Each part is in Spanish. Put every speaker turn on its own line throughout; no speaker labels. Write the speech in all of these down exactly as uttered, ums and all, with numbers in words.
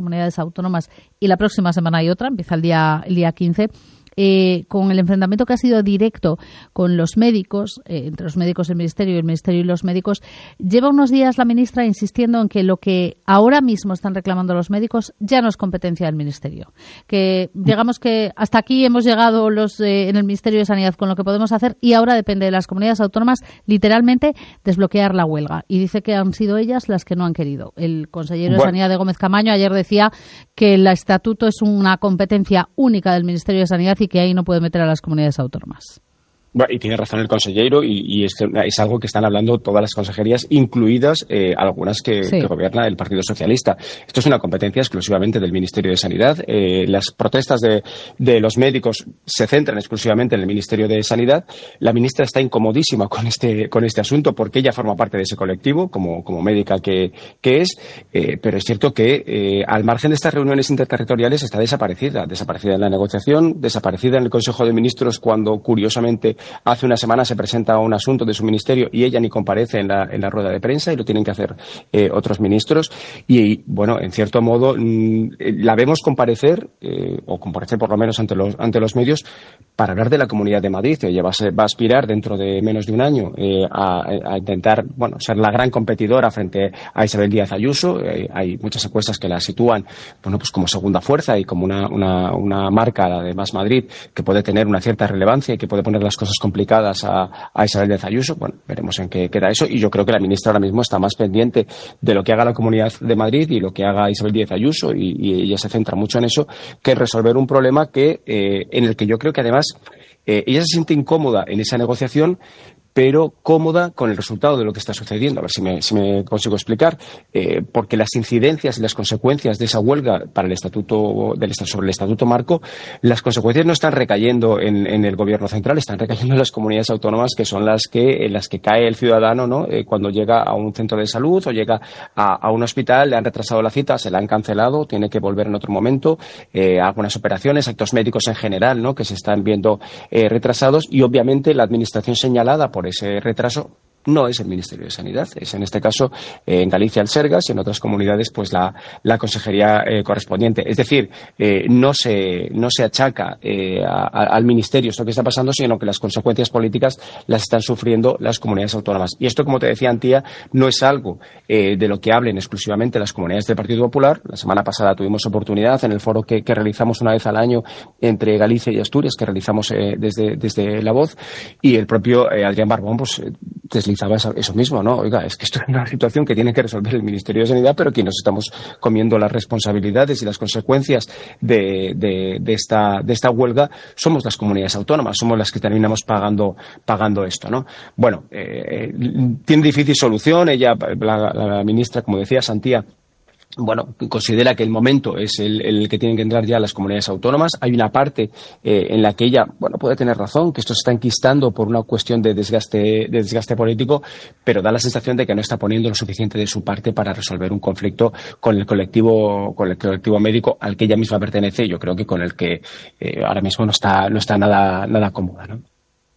comunidades autónomas y la próxima semana hay otra, empieza el día, el día quince. Eh, con el enfrentamiento que ha sido directo con los médicos, eh, entre los médicos del Ministerio y el Ministerio y los médicos, lleva unos días la ministra insistiendo en que lo que ahora mismo están reclamando los médicos ya no es competencia del Ministerio. Que digamos que hasta aquí hemos llegado los eh, en el Ministerio de Sanidad con lo que podemos hacer y ahora depende de las comunidades autónomas literalmente desbloquear la huelga. Y dice que han sido ellas las que no han querido. El consejero de
bueno.
Sanidad de Gómez Camaño ayer decía que el estatuto es una competencia única del Ministerio de Sanidad y que ahí no puede meter a las comunidades autónomas.
Bueno, y tiene razón el consejero y, y es, es algo que están hablando todas las consejerías, incluidas eh, algunas que,
sí.
que gobierna el Partido Socialista. Esto es una competencia exclusivamente del Ministerio de Sanidad. Eh, las protestas de, de los médicos se centran exclusivamente en el Ministerio de Sanidad. La ministra está incomodísima con este, con este asunto porque ella forma parte de ese colectivo, como, como médica que, que es, eh, pero es cierto que eh, al margen de estas reuniones interterritoriales está desaparecida, desaparecida en la negociación, desaparecida en el Consejo de Ministros cuando, curiosamente, hace una semana se presenta un asunto de su ministerio y ella ni comparece en la, en la rueda de prensa y lo tienen que hacer eh, otros ministros. Y, bueno, en cierto modo, mmm, la vemos comparecer, eh, o comparecer por lo menos ante los, ante los medios, para hablar de la Comunidad de Madrid. Ella va a, ser, va a aspirar dentro de menos de un año eh, a, a intentar, bueno, ser la gran competidora frente a Isabel Díaz Ayuso. Eh, hay muchas encuestas que la sitúan, bueno, pues como segunda fuerza y como una, una, una marca, la de Más Madrid, que puede tener una cierta relevancia y que puede poner las cosas complicadas a, a Isabel Díaz Ayuso. Bueno, veremos en qué queda eso y yo creo que la ministra ahora mismo está más pendiente de lo que haga la Comunidad de Madrid y lo que haga Isabel Díaz Ayuso y, y ella se centra mucho en eso que en resolver un problema que eh, en el que yo creo que además eh, ella se siente incómoda en esa negociación, pero cómoda con el resultado de lo que está sucediendo. A ver si me, si me consigo explicar. Eh, porque las incidencias y las consecuencias de esa huelga para el estatuto del, sobre el Estatuto Marco, las consecuencias no están recayendo en, en el Gobierno central, están recayendo en las comunidades autónomas, que son las que en las que cae el ciudadano, ¿no? Eh, cuando llega a un centro de salud o llega a, a un hospital, le han retrasado la cita, se la han cancelado, tiene que volver en otro momento, eh, algunas operaciones, actos médicos en general, ¿no? Que se están viendo eh, retrasados y obviamente la administración señalada por ese retraso no es el Ministerio de Sanidad, es en este caso eh, en Galicia el Sergas y en otras comunidades pues la, la consejería eh, correspondiente. Es decir, eh, no se no se achaca eh, a, a, al Ministerio esto que está pasando, sino que las consecuencias políticas las están sufriendo las comunidades autónomas. Y esto, como te decía, Antía, no es algo eh, de lo que hablen exclusivamente las comunidades del Partido Popular. La semana pasada tuvimos oportunidad en el foro que, que realizamos una vez al año entre Galicia y Asturias, que realizamos eh, desde, desde La Voz, y el propio eh, Adrián Barbón pues deslizaba eso mismo, ¿no? Oiga, es que esto es una situación que tiene que resolver el Ministerio de Sanidad, pero quienes nos estamos comiendo las responsabilidades y las consecuencias de, de, de, esta, de esta huelga somos las comunidades autónomas, somos las que terminamos pagando, pagando esto, ¿no? Bueno, eh, tiene difícil solución. Ella, la, la ministra, como decía, Santía, bueno, considera que el momento es el, el que tienen que entrar ya las comunidades autónomas. Hay una parte eh, en la que ella, bueno, puede tener razón, que esto se está enquistando por una cuestión de desgaste, de desgaste político, pero da la sensación de que no está poniendo lo suficiente de su parte para resolver un conflicto con el colectivo, con el colectivo médico al que ella misma pertenece y yo creo que con el que eh, ahora mismo no está, no está nada, nada cómoda, ¿no?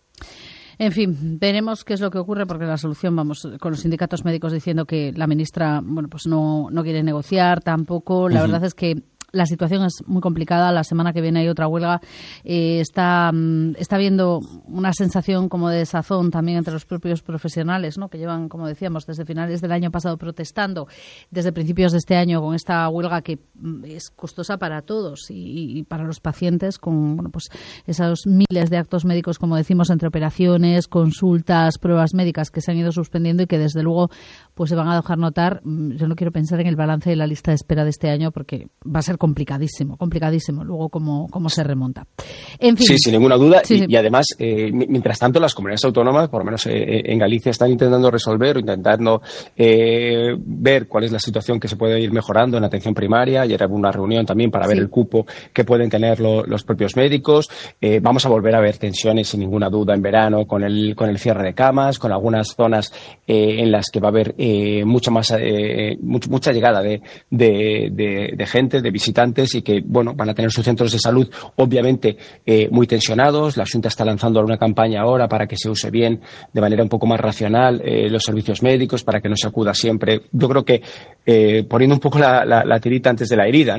En fin, veremos qué es lo que ocurre porque la solución, vamos, con los sindicatos médicos diciendo que la ministra, bueno, pues no, no quiere negociar tampoco. La uh-huh. verdad es que la situación es muy complicada. La semana que viene hay otra huelga. Eh, está, está habiendo una sensación como de desazón también entre los propios profesionales, ¿no? Que llevan, como decíamos, desde finales del año pasado protestando, desde principios de este año con esta huelga que es costosa para todos y, y para los pacientes, con bueno, pues esos miles de actos médicos, como decimos, entre operaciones, consultas, pruebas médicas que se han ido suspendiendo y que desde luego pues se van a dejar notar. Yo no quiero pensar en el balance de la lista de espera de este año porque va a ser complicadísimo, complicadísimo. Luego, ¿cómo, cómo se remonta? En fin.
Sí, sin ninguna duda.
Sí,
y,
sí.
y además, eh, mientras tanto, las comunidades autónomas, por lo menos eh, en Galicia, están intentando resolver o intentando eh, ver cuál es la situación que se puede ir mejorando en la atención primaria. Ayer hubo una reunión también para ver sí. el cupo que pueden tener lo, los propios médicos. Eh, vamos a volver a ver tensiones, sin ninguna duda, en verano con el, con el cierre de camas, con algunas zonas eh, en las que va a haber eh, mucha más, eh, much, mucha llegada de, de, de, de gente, de visitantes y que, bueno, van a tener sus centros de salud obviamente eh, muy tensionados. La Xunta está lanzando una campaña ahora para que se use bien, de manera un poco más racional, eh, los servicios médicos, para que no se acuda siempre. Yo creo que eh, poniendo un poco la, la, la tirita antes de la herida,